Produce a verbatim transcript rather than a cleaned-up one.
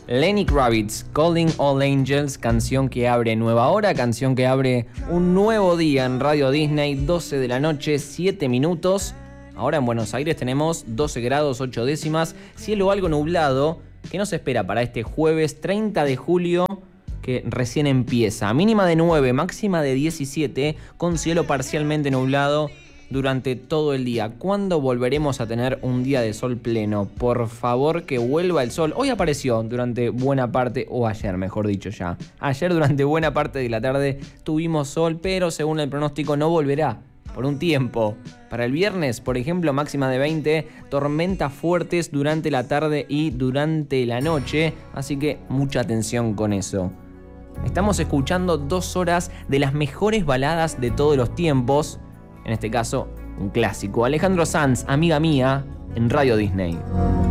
Lenny Kravitz, Calling All Angels, canción que abre nueva hora, canción que abre un nuevo día en Radio Disney, doce de la noche, siete minutos. Ahora en Buenos Aires tenemos doce grados, ocho décimas, cielo algo nublado. ¿Qué nos espera para este jueves treinta de julio que recién empieza? Mínima de nueve, máxima de diecisiete, con cielo parcialmente nublado durante todo el día. ¿Cuándo volveremos a tener un día de sol pleno? Por favor, que vuelva el sol. Hoy apareció durante buena parte, o ayer mejor dicho ya. Ayer durante buena parte de la tarde tuvimos sol, pero según el pronóstico no volverá por un tiempo. Para el viernes, por ejemplo, máxima de veinte, tormentas fuertes durante la tarde y durante la noche, así que mucha atención con eso. Estamos escuchando dos horas de las mejores baladas de todos los tiempos. En este caso, un clásico. Alejandro Sanz, Amiga Mía, en Radio Disney.